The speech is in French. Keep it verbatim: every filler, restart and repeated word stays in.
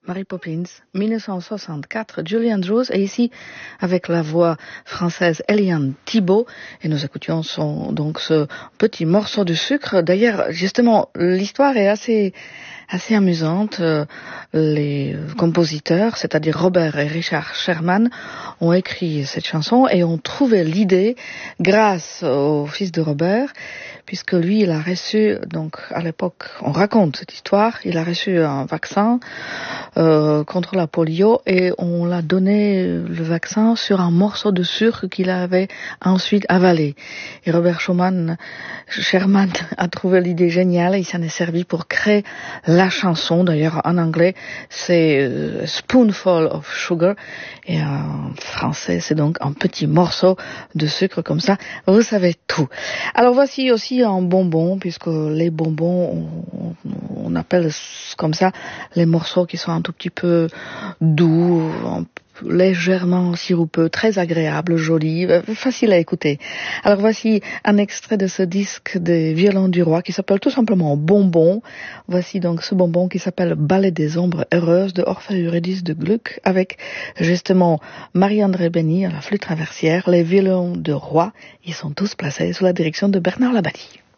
Mary Poppins, mille neuf cent soixante-quatre, Julie Andrews est ici avec la voix française Eliane Thibault et nous écoutions son, donc ce petit morceau de sucre. D'ailleurs, justement, l'histoire est assez assez amusante. Euh, les compositeurs, c'est-à-dire Robert et Richard Sherman, ont écrit cette chanson et ont trouvé l'idée grâce au fils de Robert, puisque lui, il a reçu, donc à l'époque, on raconte cette histoire, il a reçu un vaccin euh, contre la polio et on l'a donné le vaccin sur un morceau de sucre qu'il avait ensuite avalé. Et Robert Schumann, Sherman a trouvé l'idée géniale et il s'en est servi pour créer la chanson. D'ailleurs, en anglais, c'est euh, Spoonful of Sugar et en français, c'est donc un petit morceau de sucre comme ça. Vous savez tout. Alors voici aussi un bonbon, puisque les bonbons, on, on appelle comme ça les morceaux qui sont un tout petit peu doux, un légèrement sirupeux, très agréable, joli, facile à écouter. Alors voici un extrait de ce disque des Violons du Roi qui s'appelle tout simplement Bonbon. Voici donc ce bonbon qui s'appelle Ballet des ombres heureuses de Orphée Eurydice de Gluck avec justement Marie-André Benny à la flûte traversière. Les Violons du Roi, ils sont tous placés sous la direction de Bernard Labadie.